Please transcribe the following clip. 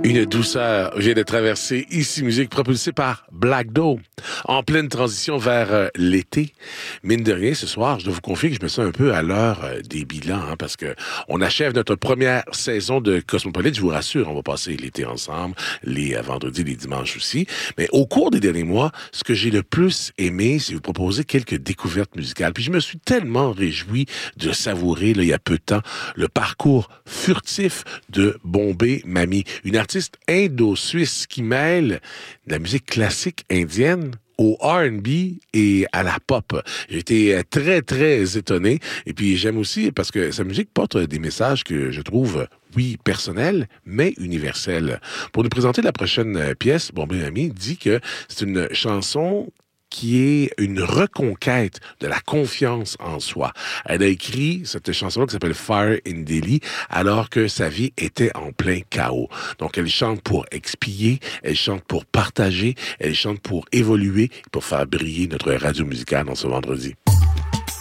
Une douceur vient de traverser Ici Musique propulsée par Black Dome. En pleine transition vers l'été. Mine de rien, ce soir, je dois vous confier que je me sens un peu à l'heure des bilans, parce que on achève notre première saison de Cosmopolite. Je vous rassure, on va passer l'été ensemble, les vendredis, les dimanches aussi. Mais au cours des derniers mois, ce que j'ai le plus aimé, c'est vous proposer quelques découvertes musicales. Puis je me suis tellement réjoui de savourer, là, il y a peu de temps, le parcours furtif de Bombay Mami, une artiste indo-suisse qui mêle de la musique classique indienne au R&B et à la pop. J'ai été très, très étonné. Et puis, j'aime aussi parce que sa musique porte des messages que je trouve, oui, personnels, mais universels. Pour nous présenter la prochaine pièce, Bombay Mami dit que c'est une chanson qui est une reconquête de la confiance en soi. Elle a écrit cette chanson qui s'appelle Fire in Delhi alors que sa vie était en plein chaos. Donc, elle chante pour expier, elle chante pour partager, elle chante pour évoluer, pour faire briller notre radio musicale dans ce vendredi.